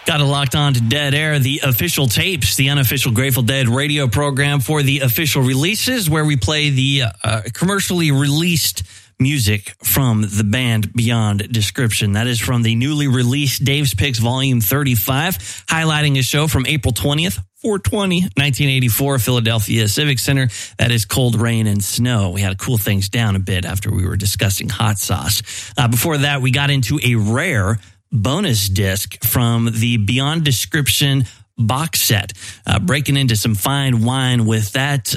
Got it locked on to Dead Air, the official tapes, the unofficial Grateful Dead radio program for the official releases, where we play the commercially released music from the band Beyond Description. That is from the newly released Dave's Picks Volume 35, highlighting a show from April 20th, 4/20, 1984, Philadelphia Civic Center. That is Cold Rain and Snow. We had to cool things down a bit after we were discussing hot sauce. Before that, we got into a rare bonus disc from the Beyond Description box set, breaking into some fine wine with that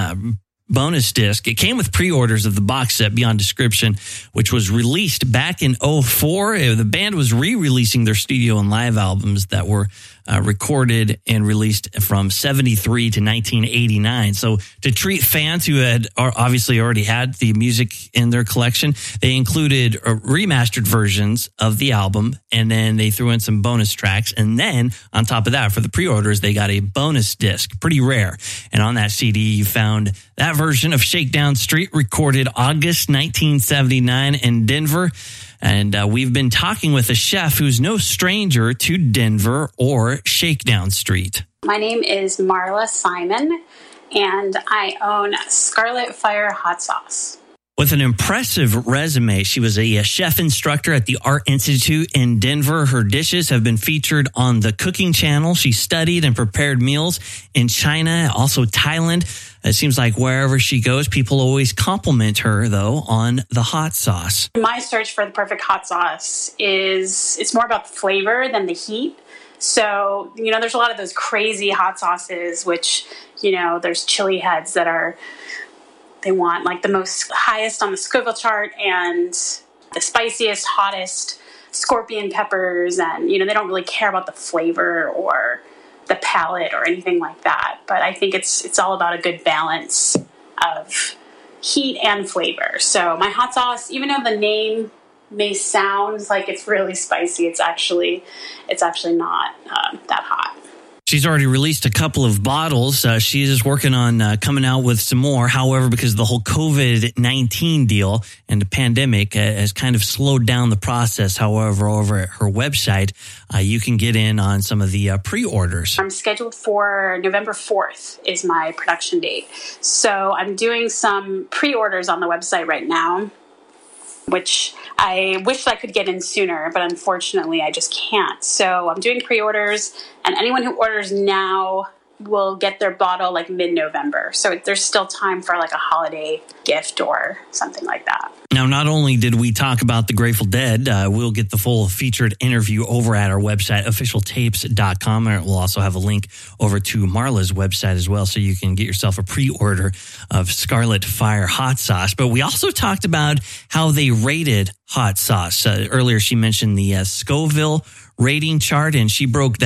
bonus disc. It came with pre-orders of the box set Beyond Description, which was released back in 2004. The band was re-releasing their studio and live albums that were recorded and released from 73 to 1989. So to treat fans who had obviously already had the music in their collection, they included remastered versions of the album, and then they threw in some bonus tracks. And then on top of that, for the pre-orders, they got a bonus disc, pretty rare. And on that CD, you found that version of Shakedown Street, recorded August 1979 in Denver. And we've been talking with a chef who's no stranger to Denver or Shakedown Street. My name is Marla Simon, and I own Scarlet Fire Hot Sauce. With an impressive resume, she was a chef instructor at the Art Institute in Denver. Her dishes have been featured on the Cooking Channel. She studied and prepared meals in China, also Thailand. It seems like wherever she goes, people always compliment her, though, on the hot sauce. My search for the perfect hot sauce it's more about the flavor than the heat. So, there's a lot of those crazy hot sauces, which, there's chili heads that they want like the most highest on the Scoville chart and the spiciest, hottest scorpion peppers. And, they don't really care about the flavor or the palate or anything like that. But I think it's all about a good balance of heat and flavor. So my hot sauce, even though the name may sound like it's really spicy, it's actually not that hot. She's already released a couple of bottles. She is working on coming out with some more. However, because of the whole COVID-19 deal and the pandemic has kind of slowed down the process. However, over at her website, you can get in on some of the pre-orders. I'm scheduled for November 4th is my production date. So I'm doing some pre-orders on the website right now, which I wish I could get in sooner, but unfortunately I just can't. So I'm doing pre-orders, and anyone who orders now will get their bottle like mid-November. So there's still time for like a holiday gift or something like that. Now, not only did we talk about the Grateful Dead, we'll get the full featured interview over at our website, officialtapes.com. And we'll also have a link over to Marla's website as well, so you can get yourself a pre-order of Scarlet Fire hot sauce. But we also talked about how they rated hot sauce. Earlier, she mentioned the Scoville rating chart, and she broke that